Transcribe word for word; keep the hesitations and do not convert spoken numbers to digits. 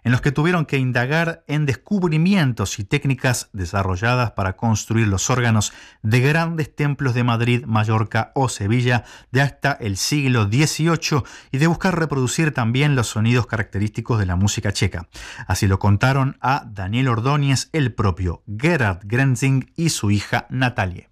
en los que tuvieron que indagar en descubrimientos y técnicas desarrolladas para construir los órganos de grandes templos de Madrid, Mallorca o Sevilla de hasta el siglo dieciocho y de buscar reproducir también los sonidos característicos de la música checa. Así lo contaron a Daniel Ordóñez, el propio Gerhard Grenzing y su hija Natalie.